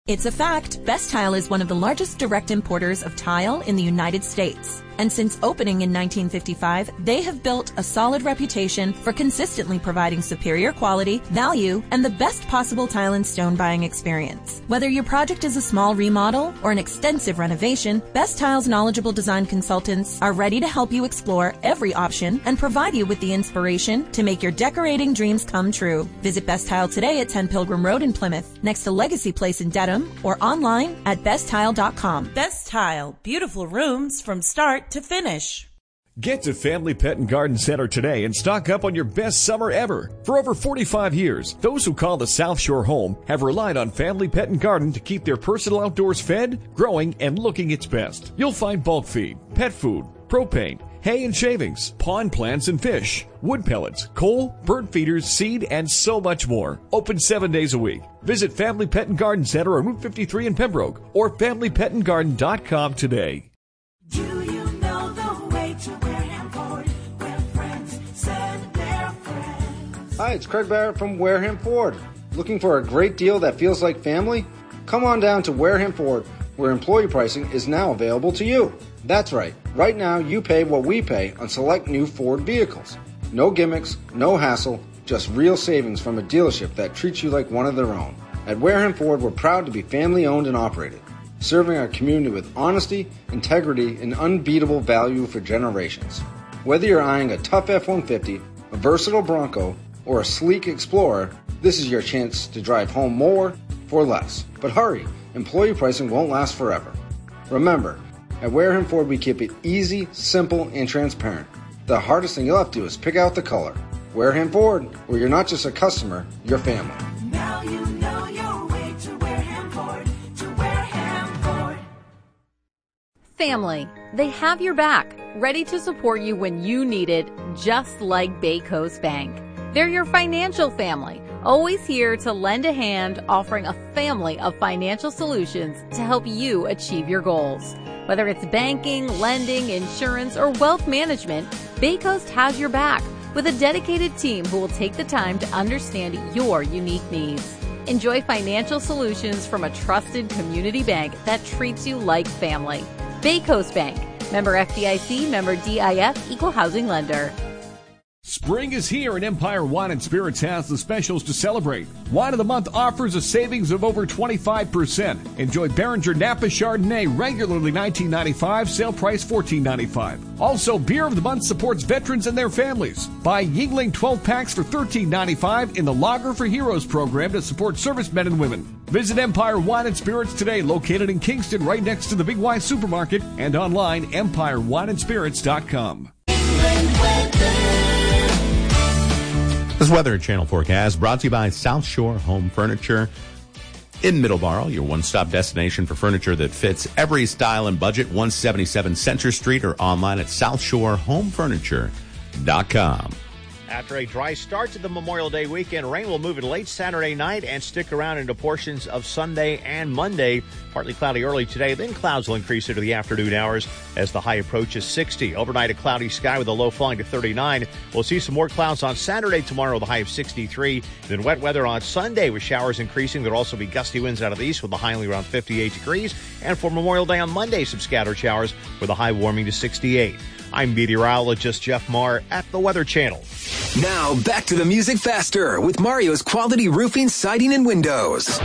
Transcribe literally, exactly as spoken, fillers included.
It's a fact. Best Tile is one of the largest direct importers of tile in the United States. And since opening in nineteen fifty-five, they have built a solid reputation for consistently providing superior quality, value, and the best possible tile and stone buying experience. Whether your project is a small remodel or an extensive renovation, Best Tile's knowledgeable design consultants are ready to help you explore every option and provide you with the inspiration to make your decorating dreams come true. Visit Best Tile today at ten Pilgrim Road in Plymouth, next to Legacy Place in Dedham, or online at best tile dot com. Best Tile, beautiful rooms from start to finish. Get to Family Pet and Garden Center today and stock up on your best summer ever. For over forty-five years, those who call the South Shore home have relied on Family Pet and Garden to keep their personal outdoors fed, growing, and looking its best. You'll find bulk feed, pet food, propane, hay and shavings, pond plants and fish, wood pellets, coal, bird feeders, seed, and so much more. Open seven days a week. Visit Family Pet and Garden Center on Route fifty-three in Pembroke or family pet and garden dot com today. Do you know the way to Wareham Ford, where friends send their friends? Hi, it's Craig Barrett from Wareham Ford. Looking for a great deal that feels like family? Come on down to Wareham Ford, where employee pricing is now available to you. That's right. Right now, you pay what we pay on select new Ford vehicles. No gimmicks, no hassle, just real savings from a dealership that treats you like one of their own. At Wareham Ford, we're proud to be family-owned and operated, serving our community with honesty, integrity, and unbeatable value for generations. Whether you're eyeing a tough F one fifty, a versatile Bronco, or a sleek Explorer, this is your chance to drive home more for less. But hurry, employee pricing won't last forever. Remember, at Wareham Ford, we keep it easy, simple, and transparent. The hardest thing you'll have to do is pick out the color. Wareham Ford, where you're not just a customer, you're family. Now you know your way to Wareham Ford, to Wareham Ford. Family. They have your back, ready to support you when you need it, just like Bay Coast Bank. They're your financial family, always here to lend a hand, offering a family of financial solutions to help you achieve your goals. Whether it's banking, lending, insurance, or wealth management, Bay Coast has your back with a dedicated team who will take the time to understand your unique needs. Enjoy financial solutions from a trusted community bank that treats you like family. Bay Coast Bank, member F D I C, member D I F, equal housing lender. Spring is here and Empire Wine and Spirits has the specials to celebrate. Wine of the Month offers a savings of over twenty-five percent. Enjoy Behringer Napa Chardonnay, regularly nineteen ninety-five dollars, sale price fourteen ninety-five dollars. Also, Beer of the Month supports veterans and their families. Buy Yingling twelve packs for thirteen ninety-five dollars in the Lager for Heroes program to support servicemen and women. Visit Empire Wine and Spirits today, located in Kingston, right next to the Big Y Supermarket, and online, empire wine and spirits dot com. This Weather Channel forecast brought to you by South Shore Home Furniture in Middleborough, your one-stop destination for furniture that fits every style and budget. one seventy-seven Center Street or online at south shore home furniture dot com. After a dry start to the Memorial Day weekend, rain will move in late Saturday night and stick around into portions of Sunday and Monday. Partly cloudy early today, then clouds will increase into the afternoon hours as the high approaches sixty. Overnight, a cloudy sky with a low falling to thirty-nine. We'll see some more clouds on Saturday tomorrow with a high of sixty-three. Then wet weather on Sunday with showers increasing. There'll also be gusty winds out of the east with a high only around fifty-eight degrees. And for Memorial Day on Monday, some scattered showers with a high warming to sixty-eight. I'm meteorologist Jeff Marr at the Weather Channel. Now back to the music faster with Mario's Quality Roofing, Siding, and Windows.